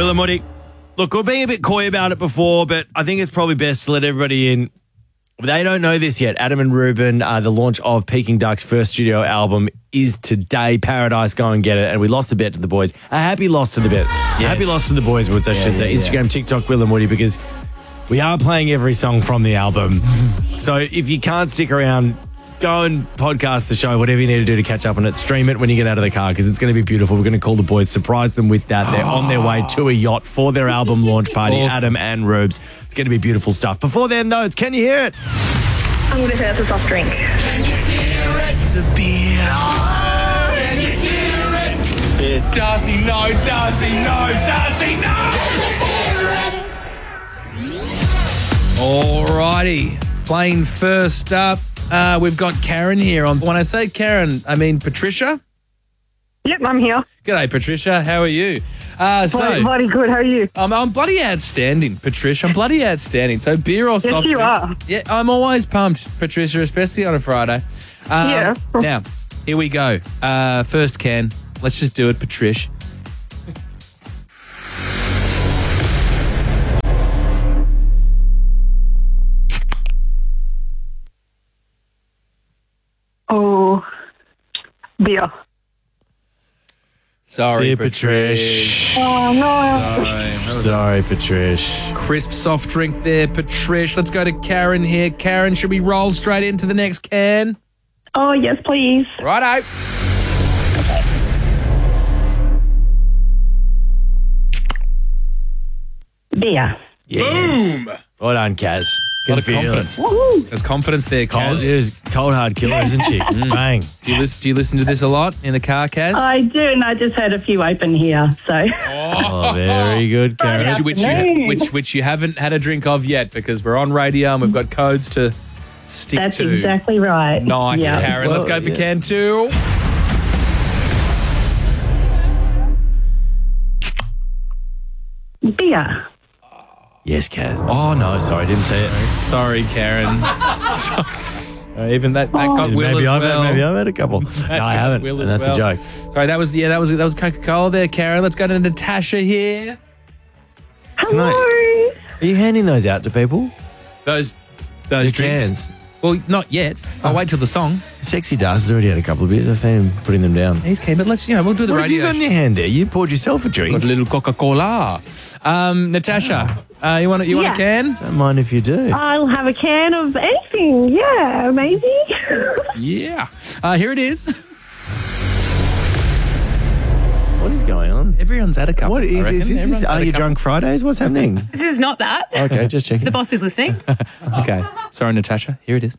Will and Woody. Look, we're being a bit coy about it before, but I think it's probably best to let everybody in. They don't know this yet. Adam and Ruben, the launch of Peking Duck's first studio album is today. Paradise, go and get it. And we lost the bet to the boys. A happy loss to the bet. Yes. A happy loss to the boys, Woods, I should say. Instagram, TikTok, Will and Woody, because we are playing every song from the album. So if you can't stick around, go and podcast the show, whatever you need to do to catch up on it. Stream it when you get out of the car because it's going to be beautiful. We're going to call the boys, surprise them with that. They're on their way to a yacht for their album launch party. Awesome. Adam and Rubes. It's going to be beautiful stuff. Before then, though, it's Can You Hear It? I'm going to say that's a soft drink. Can you hear it? It's a beer. Oh, can you hear it? Darcy, no. Darcy, no. Darcy, no. Alrighty. Playing first up, we've got Karen here. When I say Karen, I mean Patricia. Yep, I'm here. G'day, Patricia. How are you? Bloody good. How are you? I'm bloody outstanding, Patricia. I'm bloody outstanding. So beer or soft Yes, you drink? are. Yeah, I'm always pumped, Patricia, especially on a Friday. Yeah. Now, here we go. First can. Let's just do it, Patricia. Oh, beer. Sorry, Patrish. Oh, no. Sorry, Patrish. Crisp soft drink there, Patrish. Let's go to Karen here. Karen, should we roll straight into the next can? Oh, yes, please. Righto. Beer. Yes. Boom. Well done, Kaz. A lot of Can feel confidence. it. There's confidence there, Cold, Kaz. it is cold hard killer, isn't she? Bang. Do you listen to this a lot in the car, Kaz? I do, and I just had a few open here, so. Oh, very good, Karen. Which you haven't had a drink of yet because we're on radio and we've got codes to stick That's to. exactly right. Nice, Yeah. Karen. Let's go for can 2. Beer. Yes, Kaz. Oh, no, sorry, didn't say it. Sorry, Karen. Even that got Will Maybe as I've well. had a couple. No, I haven't. Will And as that's well. a joke. Sorry, that was Coca-Cola there, Karen. Let's go to Natasha here. Hello. Are you handing those out to people? Those The drinks. cans. Well, not yet. I'll wait till the song. Sexy Dust has already had a couple of beers. I've seen him putting them down. He's keen, but we'll do the What have you radio. got in your hand there? You poured yourself a drink. Got a little Coca-Cola. Natasha, you want a Yeah. can? Don't mind if you do. I'll have a can of anything. Yeah, maybe. Yeah. Here it is. What is going on? Everyone's had a couple. What I is reckon. this? Is Everyone's this had Are a You couple. Drunk Fridays? What's happening? This is not that. Okay, just checking. The boss is listening. Okay. Sorry, Natasha. Here it is.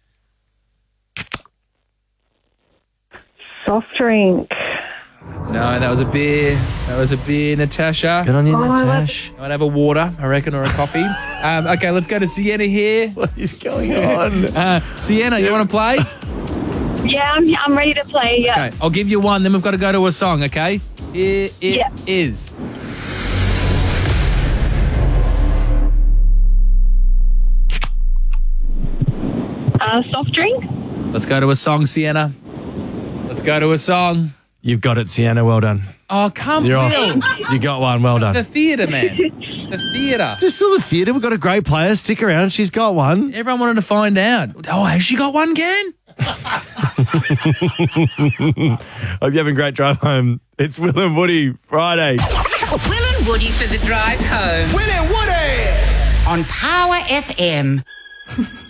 Soft drink. No, that was a beer. Natasha. Good on you, Oh, Natash. I'd have a water, I reckon, or a coffee. Okay, let's go to Sienna here. What is going on? Sienna, you want to play? Yeah, I'm ready to play. Yeah. Okay, I'll give you one, then we've got to go to a song, okay? Here it is. Soft drink. Let's go to a song, Sienna. Let's go to a song. You've got it, Sienna. Well done. Oh, come You're on. off. You got one. Well The done. theatre, man. The theatre. Just still the theatre. We've got a great player. Stick around. She's got one. Everyone wanted to find out. Oh, has she got one, Ken? Hope you're having a great drive home. It's Will and Woody Friday. Will and Woody for the drive home Will and Woody! on Power FM.